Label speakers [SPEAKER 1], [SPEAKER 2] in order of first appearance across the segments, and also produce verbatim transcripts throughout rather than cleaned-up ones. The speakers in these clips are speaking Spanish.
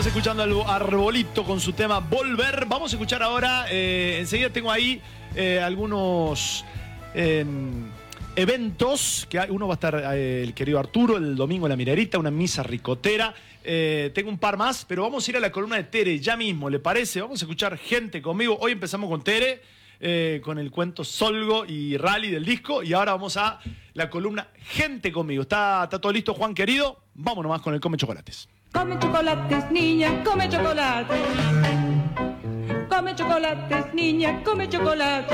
[SPEAKER 1] escuchando al Arbolito con su tema Volver. Vamos a escuchar ahora, eh, enseguida tengo ahí eh, algunos eh, eventos, que hay, uno va a estar eh, el querido Arturo el domingo en La Minerita, una misa ricotera. Eh, tengo un par más, pero vamos a ir a la columna de Tere ya mismo, ¿le parece? Vamos a escuchar Gente Conmigo. Hoy empezamos con Tere, eh, con el cuento Solgo y Rally del disco, y ahora vamos a la columna Gente Conmigo. ¿Está, está todo listo, Juan querido? Vamos nomás con el Come Chocolates.
[SPEAKER 2] Come chocolates, niña, come chocolates. Come chocolates, niña, come chocolates.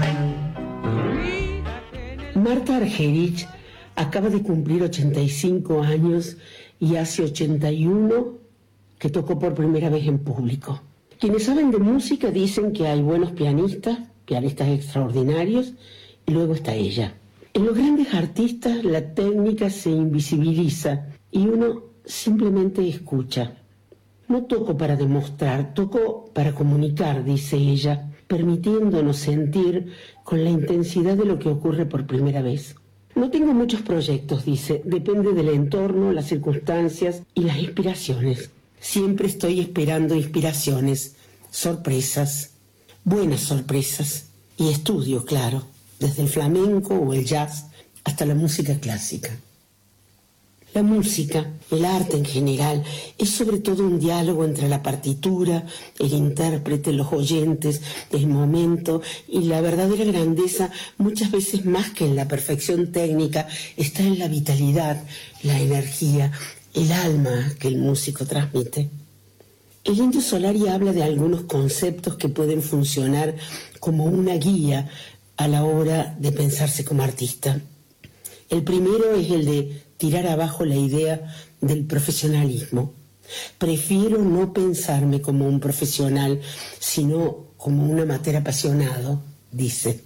[SPEAKER 3] Marta Argerich acaba de cumplir ochenta y cinco años y hace ochenta y uno que tocó por primera vez en público. Quienes saben de música dicen que hay buenos pianistas, pianistas extraordinarios, y luego está ella. En los grandes artistas la técnica se invisibiliza y uno simplemente escucha. No toco para demostrar, toco para comunicar, dice ella, permitiéndonos sentir con la intensidad de lo que ocurre por primera vez. No tengo muchos proyectos, dice, depende del entorno, las circunstancias y las inspiraciones. Siempre estoy esperando inspiraciones, sorpresas, buenas sorpresas, y estudio, claro, desde el flamenco o el jazz hasta la música clásica. La música, el arte en general, es sobre todo un diálogo entre la partitura, el intérprete, los oyentes, el momento, y la verdadera grandeza, muchas veces más que en la perfección técnica, está en la vitalidad, la energía, el alma que el músico transmite. El Indio Solari habla de algunos conceptos que pueden funcionar como una guía a la hora de pensarse como artista. El primero es el de tirar abajo la idea del profesionalismo. Prefiero no pensarme como un profesional, sino como un amateur apasionado, dice.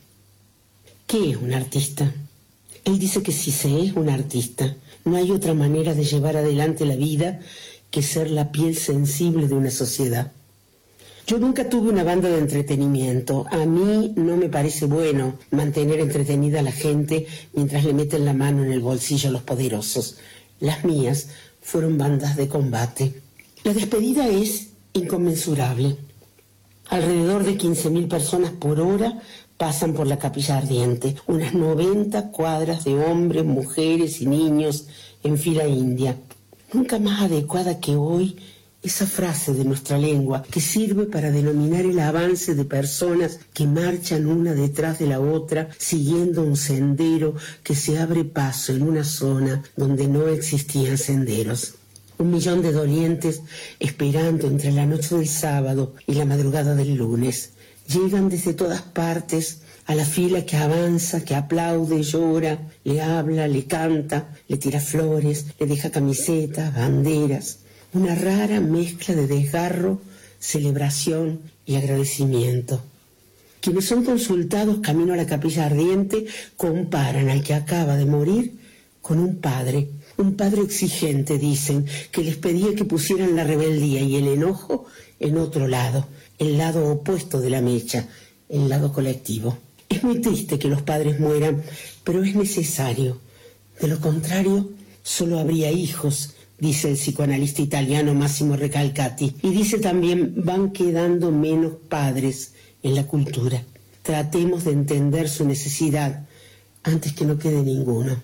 [SPEAKER 3] ¿Qué es un artista? Él dice que si se es un artista, no hay otra manera de llevar adelante la vida que ser la piel sensible de una sociedad. Yo nunca tuve una banda de entretenimiento. A mí no me parece bueno mantener entretenida a la gente mientras le meten la mano en el bolsillo a los poderosos. Las mías fueron bandas de combate. La despedida es inconmensurable. Alrededor de quince mil personas por hora pasan por la Capilla Ardiente. Unas noventa cuadras de hombres, mujeres y niños en fila india. Nunca más adecuada que hoy esa frase de nuestra lengua que sirve para denominar el avance de personas que marchan una detrás de la otra siguiendo un sendero que se abre paso en una zona donde no existían senderos. Un millón de dolientes esperando entre la noche del sábado y la madrugada del lunes. Llegan desde todas partes a la fila que avanza, que aplaude, llora, le habla, le canta, le tira flores, le deja camisetas, banderas. Una rara mezcla de desgarro, celebración y agradecimiento. Quienes son consultados camino a la Capilla Ardiente comparan al que acaba de morir con un padre. Un padre exigente, dicen, que les pedía que pusieran la rebeldía y el enojo en otro lado, el lado opuesto de la mecha, el lado colectivo. Es muy triste que los padres mueran, pero es necesario. De lo contrario, solo habría hijos, dice el psicoanalista italiano Massimo Recalcati, y dice también, van quedando menos padres en la cultura. Tratemos de entender su necesidad antes que no quede ninguno.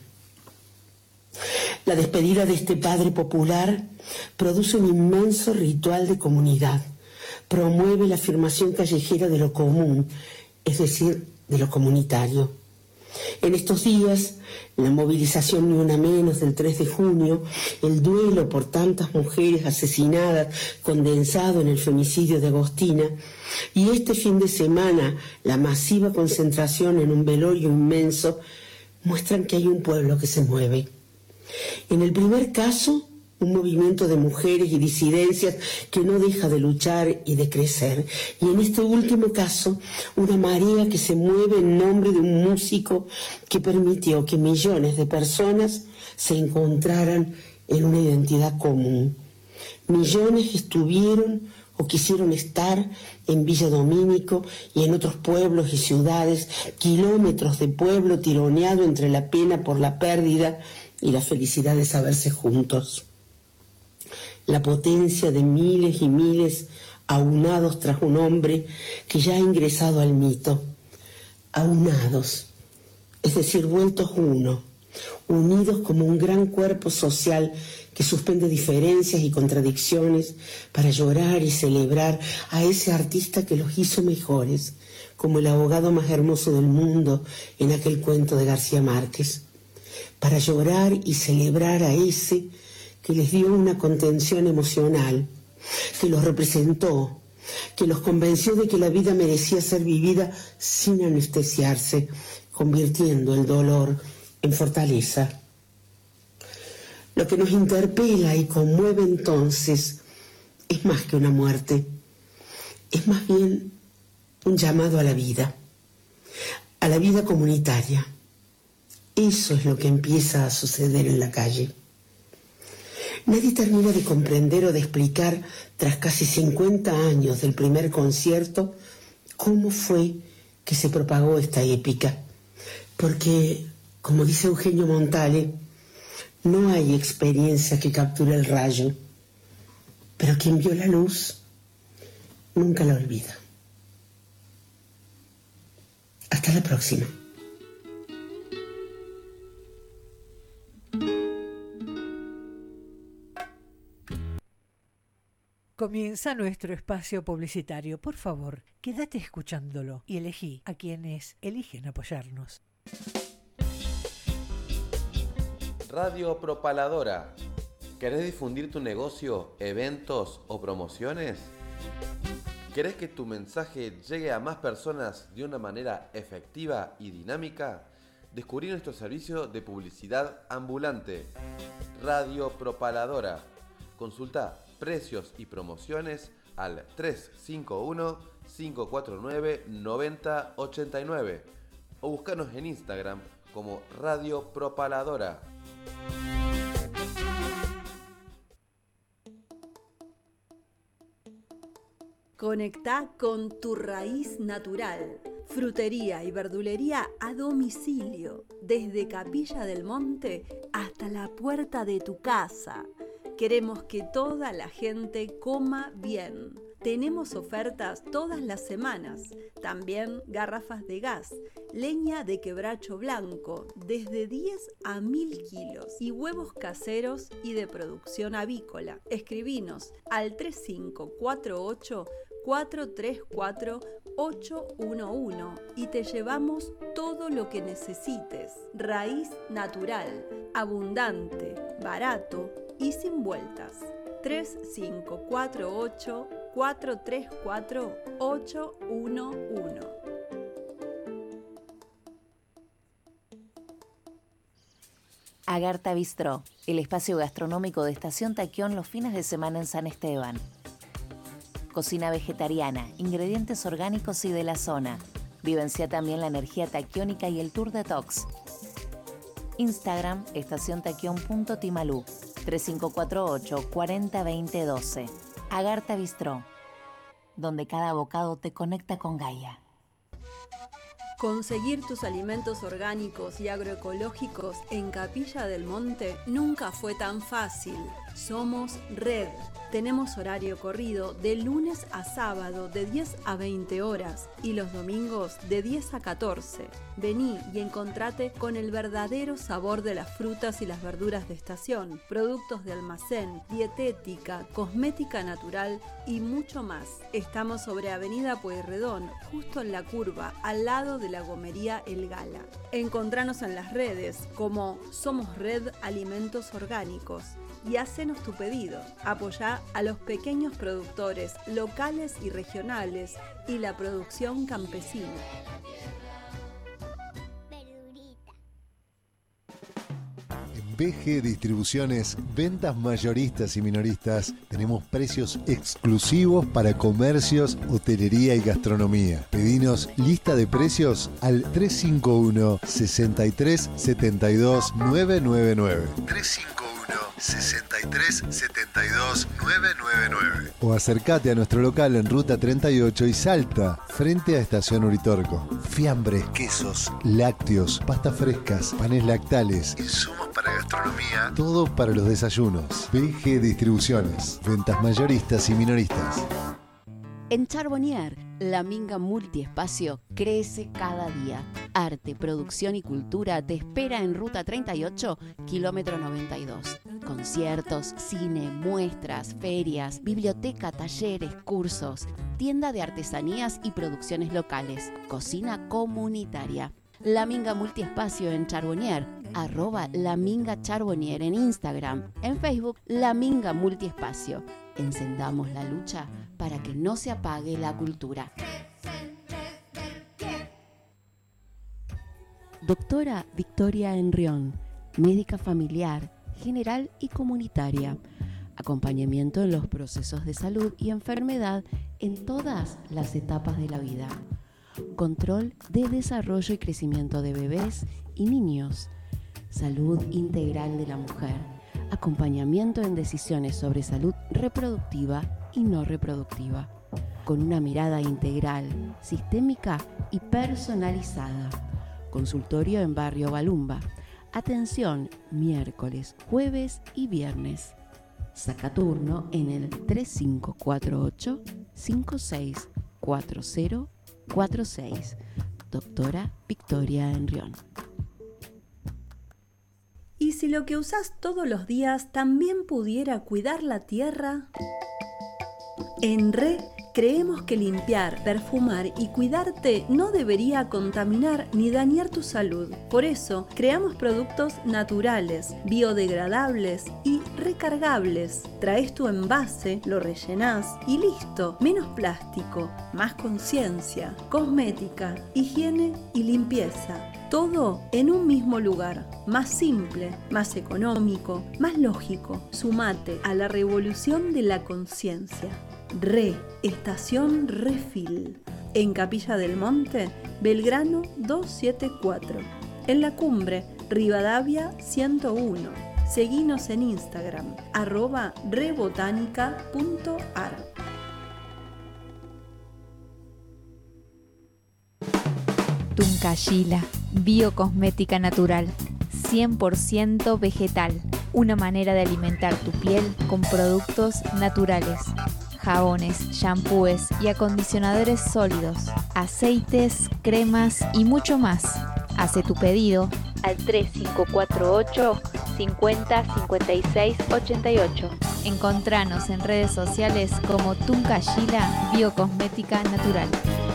[SPEAKER 3] La despedida de este padre popular produce un inmenso ritual de comunidad. Promueve la afirmación callejera de lo común, es decir, de lo comunitario. En estos días, la movilización Ni Una Menos del tres de junio, el duelo por tantas mujeres asesinadas condensado en el femicidio de Agostina, y este fin de semana la masiva concentración en un velorio inmenso, muestran que hay un pueblo que se mueve. En el primer caso, un movimiento de mujeres y disidencias que no deja de luchar y de crecer. Y en este último caso, una marea que se mueve en nombre de un músico que permitió que millones de personas se encontraran en una identidad común. Millones estuvieron o quisieron estar en Villa Domínico y en otros pueblos y ciudades, kilómetros de pueblo tironeado entre la pena por la pérdida y la felicidad de saberse juntos. La potencia de miles y miles aunados tras un hombre que ya ha ingresado al mito. Aunados, es decir, vueltos uno, unidos como un gran cuerpo social que suspende diferencias y contradicciones para llorar y celebrar a ese artista que los hizo mejores, como el abogado más hermoso del mundo en aquel cuento de García Márquez, para llorar y celebrar a ese que les dio una contención emocional, que los representó, que los convenció de que la vida merecía ser vivida sin anestesiarse, convirtiendo el dolor en fortaleza. Lo que nos interpela y conmueve entonces es más que una muerte, es más bien un llamado a la vida, a la vida comunitaria. Eso es lo que empieza a suceder en la calle. Nadie termina de comprender o de explicar, tras casi cincuenta años del primer concierto, cómo fue que se propagó esta épica. Porque, como dice Eugenio Montale, no hay experiencia que capture el rayo, pero quien vio la luz nunca la olvida. Hasta la próxima.
[SPEAKER 4] Comienza nuestro espacio publicitario. Por favor, quédate escuchándolo y elegí a quienes eligen apoyarnos.
[SPEAKER 5] Radio Propaladora. ¿Querés difundir tu negocio, eventos o promociones? ¿Querés que tu mensaje llegue a más personas de una manera efectiva y dinámica? Descubrí nuestro servicio de publicidad ambulante. Radio Propaladora. Consulta precios y promociones al tres cinco uno, cinco cuatro nueve, nueve cero ocho nueve o búscanos en Instagram como Radio Propaladora.
[SPEAKER 6] Conectá con tu raíz natural. Frutería y verdulería a domicilio, desde Capilla del Monte hasta la puerta de tu casa. Queremos que toda la gente coma bien. Tenemos ofertas todas las semanas. También garrafas de gas, leña de quebracho blanco, desde diez a mil kilos, y huevos caseros y de producción avícola. Escribinos al tres cinco cuatro ocho, cuatro tres cuatro, ocho uno uno y te llevamos todo lo que necesites. Raíz natural, abundante, barato y sin vueltas. tres cinco cuatro ocho, cuatro tres cuatro, ocho uno uno.
[SPEAKER 7] Agartha Bistró, el espacio gastronómico de Estación Taquión los fines de semana en San Esteban. Cocina vegetariana, ingredientes orgánicos y de la zona. Vivencia también la energía taquiónica y el tour detox. Instagram, estación taquión punto timalú, tres cinco cuatro ocho, cuatro cero dos cero uno dos. Agartha Bistró, donde cada bocado te conecta con Gaia.
[SPEAKER 6] Conseguir tus alimentos orgánicos y agroecológicos en Capilla del Monte nunca fue tan fácil. Somos Red. Tenemos horario corrido de lunes a sábado de diez a veinte horas y los domingos de diez a catorce. Vení y encontrate con el verdadero sabor de las frutas y las verduras de estación, productos de almacén, dietética, cosmética natural y mucho más. Estamos sobre Avenida Pueyrredón, justo en la curva, al lado de la gomería El Gala. Encontranos en las redes como Somos Red Alimentos Orgánicos y hacenos tu pedido. Apoyá a los pequeños productores locales y regionales y la producción campesina.
[SPEAKER 8] En B G Distribuciones, ventas mayoristas y minoristas, tenemos precios exclusivos para comercios, hotelería y gastronomía. Pedinos lista de precios al tres cinco uno, sesenta y tres, setenta y dos, nueve nueve nueve. tres cinco uno, sesenta y tres, setenta y dos, nueve nueve nueve. O acércate a nuestro local en Ruta treinta y ocho y Salta, frente a Estación Uritorco. Fiambres, quesos, lácteos, pastas frescas, panes lactales, insumos para gastronomía, todo para los desayunos. B G Distribuciones, ventas mayoristas y minoristas.
[SPEAKER 9] En Charbonnier, la minga multiespacio crece cada día. Arte, producción y cultura te espera en Ruta treinta y ocho, kilómetro noventa y dos. Conciertos, cine, muestras, ferias, biblioteca, talleres, cursos, tienda de artesanías y producciones locales, cocina comunitaria. La Minga Multiespacio en Charbonnier, arroba La Minga Charbonnier en Instagram, en Facebook La Minga Multiespacio. Encendamos la lucha para que no se apague la cultura. Doctora Victoria Enrión, médica familiar, general y comunitaria. Acompañamiento en los procesos de salud y enfermedad en todas las etapas de la vida. Control de desarrollo y crecimiento de bebés y niños. Salud integral de la mujer. Acompañamiento en decisiones sobre salud reproductiva y no reproductiva. Con una mirada integral, sistémica y personalizada. Consultorio en Barrio Balumba. Atención miércoles, jueves y viernes. Saca turno en el tres cinco cuatro ocho, cinco seis cuatro cero cuatro seis. Doctora Victoria Enrión.
[SPEAKER 6] ¿Y si lo que usás todos los días también pudiera cuidar la tierra? En R E creemos que limpiar, perfumar y cuidarte no debería contaminar ni dañar tu salud. Por eso, creamos productos naturales, biodegradables y recargables. Traes tu envase, lo rellenás y listo. Menos plástico, más conciencia, cosmética, higiene y limpieza. Todo en un mismo lugar, más simple, más económico, más lógico. Sumate a la revolución de la conciencia. Re, Estación Refil, en Capilla del Monte, Belgrano doscientos setenta y cuatro. En la Cumbre, Rivadavia ciento uno. Seguinos en Instagram, arroba rebotánica punto ar.
[SPEAKER 10] Tuncayila, biocosmética natural, cien por ciento vegetal. Una manera de alimentar tu piel con productos naturales. Jabones, shampoos y acondicionadores sólidos, aceites, cremas y mucho más. Hace tu pedido al tres cinco cuatro ocho, cincuenta, cincuenta y seis, ochenta y ocho. Encontranos en redes sociales como Tuncayila Biocosmética Natural.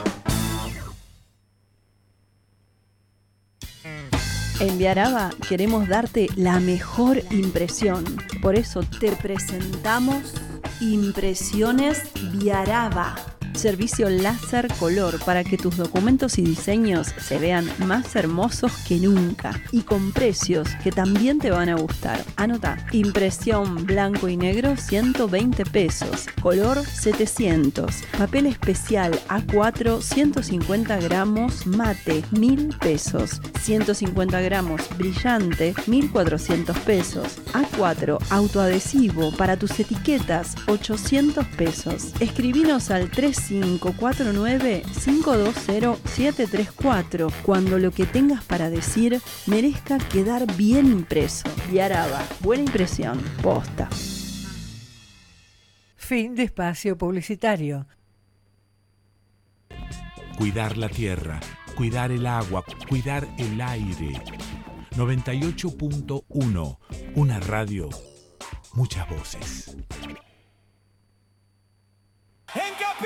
[SPEAKER 6] En Viaraba queremos darte la mejor impresión. Por eso te presentamos Impresiones Viaraba. Servicio láser color para que tus documentos y diseños se vean más hermosos que nunca y con precios que también te van a gustar. Anota, impresión blanco y negro ciento veinte pesos, color setecientos, papel especial A cuatro ciento cincuenta gramos mate mil pesos, ciento cincuenta gramos brillante mil cuatrocientos pesos, A cuatro autoadhesivo para tus etiquetas ochocientos pesos. Escribinos al tres cinco cuatro nueve, cinco dos cero, siete tres cuatro cuando lo que tengas para decir merezca quedar bien impreso. Viaraba, buena impresión, posta.
[SPEAKER 4] Fin de espacio publicitario.
[SPEAKER 11] Cuidar la tierra, cuidar el agua, cuidar el aire. noventa y ocho punto uno, una radio, muchas voces.